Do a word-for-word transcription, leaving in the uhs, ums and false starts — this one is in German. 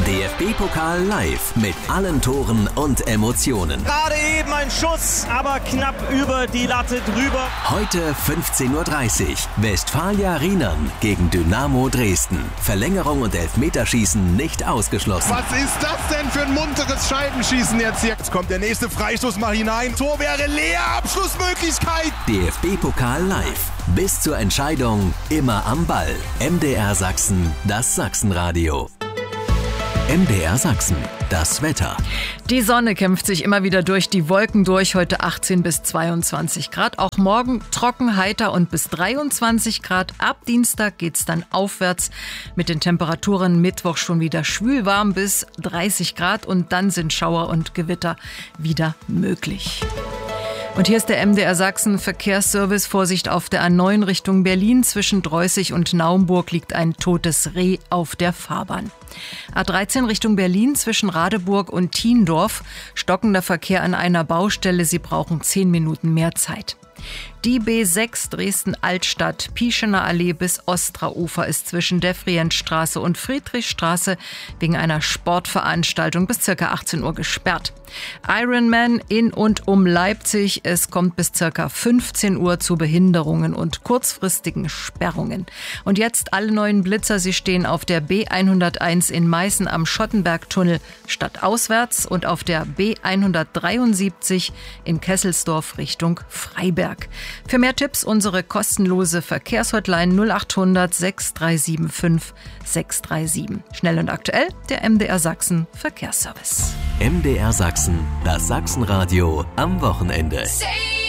D F B-Pokal live mit allen Toren und Emotionen. Gerade eben ein Schuss, aber knapp über die Latte drüber. Heute fünfzehn Uhr dreißig. Westfalia Rheinern gegen Dynamo Dresden. Verlängerung und Elfmeterschießen nicht ausgeschlossen. Was ist das denn für ein munteres Scheibenschießen jetzt hier? Jetzt kommt der nächste Freistoß mal hinein. Tor wäre leer, Abschlussmöglichkeit. D F B-Pokal live. Bis zur Entscheidung immer am Ball. M D R Sachsen, das Sachsenradio. M D R Sachsen, das Wetter. Die Sonne kämpft sich immer wieder durch die Wolken durch. Heute achtzehn bis zweiundzwanzig Grad. Auch morgen trocken, heiter und bis dreiundzwanzig Grad. Ab Dienstag geht's dann aufwärts mit den Temperaturen Mittwoch schon wieder schwülwarm bis dreißig Grad. Und dann sind Schauer und Gewitter wieder möglich. Und hier ist der M D R Sachsen Verkehrsservice. Vorsicht auf der A neun Richtung Berlin. Zwischen Dreußig und Naumburg liegt ein totes Reh auf der Fahrbahn. A dreizehn Richtung Berlin zwischen Radeburg und Thiendorf. Stockender Verkehr an einer Baustelle. Sie brauchen zehn Minuten mehr Zeit. Die B sechs Dresden-Altstadt, Pieschener Allee bis Ostraufer ist zwischen Devrientstraße und Friedrichstraße wegen einer Sportveranstaltung bis ca. achtzehn Uhr gesperrt. Ironman in und um Leipzig, es kommt bis ca. fünfzehn Uhr zu Behinderungen und kurzfristigen Sperrungen. Und jetzt alle neuen Blitzer, sie stehen auf der B hunderteins in Meißen am Schottenbergtunnel stadtauswärts und auf der B hundertdreiundsiebzig in Kesselsdorf Richtung Freiberg. Für mehr Tipps unsere kostenlose Verkehrshotline null achthundert sechs drei sieben fünf sechs drei sieben. Schnell und aktuell der M D R Sachsen Verkehrsservice. M D R Sachsen, das Sachsenradio am Wochenende.